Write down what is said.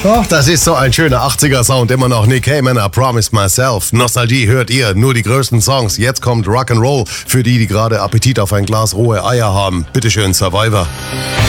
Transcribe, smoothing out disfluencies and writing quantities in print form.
Ach, das ist so ein schöner 80er-Sound, immer noch Nick Cayman, I Promise Myself. Nostalgie hört ihr, nur die größten Songs. Jetzt kommt Rock'n'Roll für die, die gerade Appetit auf ein Glas rohe Eier haben. Bitteschön, Survivor.